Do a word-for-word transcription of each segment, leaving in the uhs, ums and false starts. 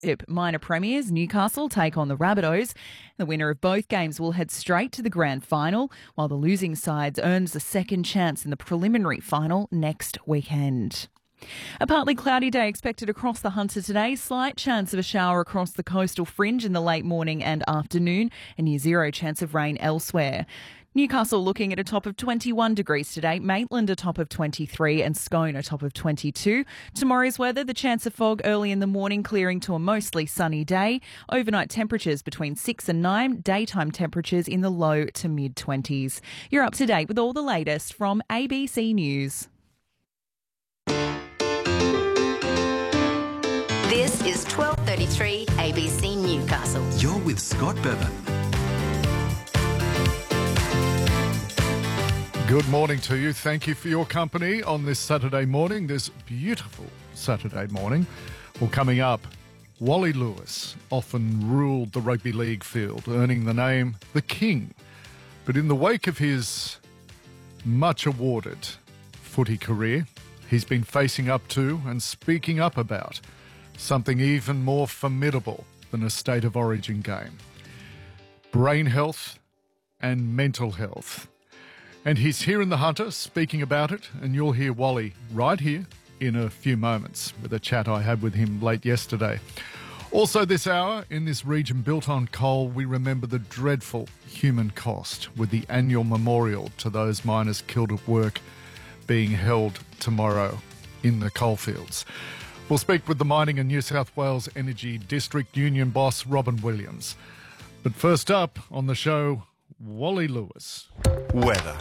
Minor premiers Newcastle take on the Rabbitohs. The winner of both games will head straight to the grand final, while the losing sides earns a second chance in the preliminary final next weekend. A partly cloudy day expected across the Hunter today. Slight chance of a shower across the coastal fringe in the late morning and afternoon, and near zero chance of rain elsewhere. Newcastle looking at a top of twenty-one degrees today, Maitland a top of twenty-three and Scone a top of twenty-two. Tomorrow's weather, the chance of fog early in the morning, clearing to a mostly sunny day. Overnight temperatures between six and nine, daytime temperatures in the low to mid-twenties. You're up to date with all the latest from A B C News. This is twelve thirty-three A B C Newcastle. You're with Scott Bevan. Good morning to you. Thank you for your company on this Saturday morning, this beautiful Saturday morning. Well, coming up, Wally Lewis often ruled the rugby league field, earning the name the King. But in the wake of his much awarded footy career, he's been facing up to and speaking up about something even more formidable than a state of origin game: brain health and mental health. And he's here in the Hunter speaking about it, and you'll hear Wally right here in a few moments with a chat I had with him late yesterday. Also this hour, in this region built on coal, we remember the dreadful human cost with the annual memorial to those miners killed at work being held tomorrow in the coalfields. We'll speak with the Mining and New South Wales Energy District Union boss, Robin Williams. But first up on the show, Wally Lewis. Weather.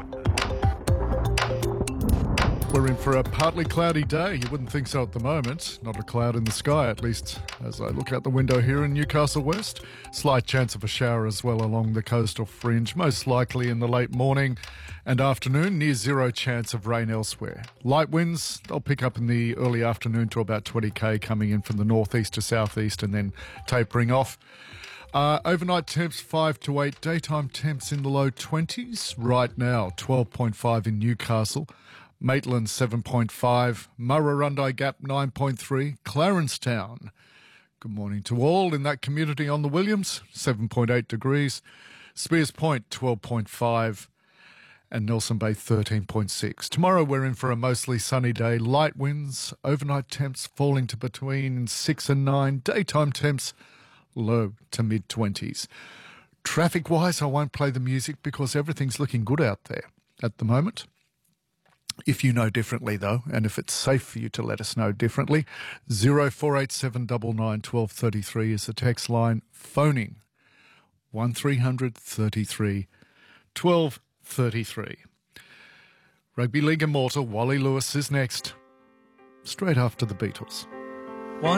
We're in for a partly cloudy day. You wouldn't think so at the moment. Not a cloud in the sky, at least as I look out the window here in Newcastle West. Slight chance of a shower as well along the coastal fringe, most likely in the late morning and afternoon. Near zero chance of rain elsewhere. Light winds, they'll pick up in the early afternoon to about twenty k, coming in from the northeast to southeast and then tapering off. Uh, overnight temps five to eight, daytime temps in the low twenties. Right now, twelve point five in Newcastle, Maitland seven point five, Murrurundi Gap nine point three, Clarenstown. Good morning to all in that community on the Williams, seven point eight degrees, Spears Point twelve point five, and Nelson Bay thirteen point six. Tomorrow we're in for a mostly sunny day, light winds, overnight temps falling to between six and nine, daytime temps low to mid-twenties. Traffic-wise, I won't play the music because everything's looking good out there at the moment. If you know differently, though, and if it's safe for you to let us know differently, zero four eight seven nine nine one two three three is the text line. Phoning one three hundred thirty-three twelve thirty-three. Rugby League immortal Wally Lewis is next, straight after the Beatles.